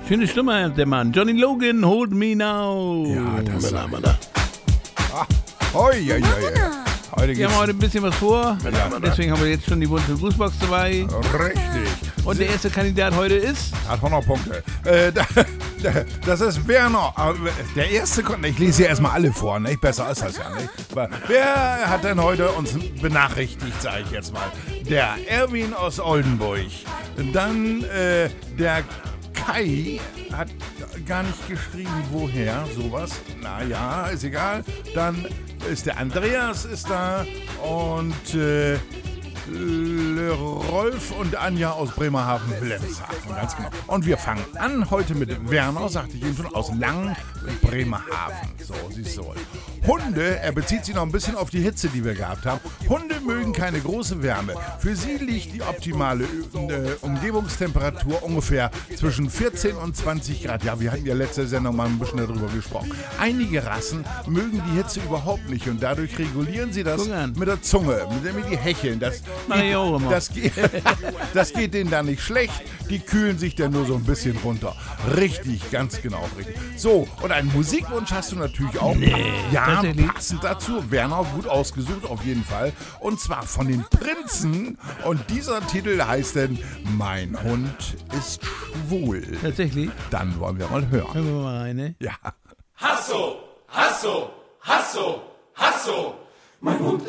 Schöne Stimme hat der Mann. Johnny Logan, Hold Me Now. Ja, das da. Heute Wir geht's haben heute ein bisschen was vor. Deswegen haben wir jetzt schon die bunte Grußbox dabei. richtig. Und der erste Kandidat heute ist... Hat 100 Punkte. Das ist Werner. Der erste konnte. Ich lese hier erstmal alle vor, nicht? Besser ist das ja nicht. Wer hat denn heute uns benachrichtigt, sage ich jetzt mal? Der Erwin aus Oldenburg. Dann der Kai hat gar nicht geschrieben, woher, sowas. Naja, ist egal. Dann ist der Andreas ist da und Rolf und Anja aus Bremerhaven-Wilhelmshaven, ganz genau. Und wir fangen an heute mit Werner, sagte ich eben schon, aus Langen, Bremerhaven. So, siehst du wohl. Hunde, er bezieht sich noch ein bisschen auf die Hitze, die wir gehabt haben. Hunde mögen keine große Wärme. Für sie liegt die optimale Umgebungstemperatur ungefähr zwischen 14 und 20 Grad. Ja, wir hatten ja letzte Sendung mal ein bisschen darüber gesprochen. Einige Rassen mögen die Hitze überhaupt nicht und dadurch regulieren sie das mit der Zunge, mit die hecheln. Das geht denen dann nicht schlecht. Die kühlen sich dann nur so ein bisschen runter. Richtig, ganz genau richtig. So, und einen Musikwunsch hast du natürlich auch. Ja, passend dazu. Werner, gut ausgesucht auf jeden Fall. Und zwar von den Prinzen. Und dieser Titel heißt denn Mein Hund ist schwul. Tatsächlich? Dann wollen wir mal hören. Hören wir mal rein, ne? Ja. Hasso, Hasso, Hasso, Hasso. Mein Hund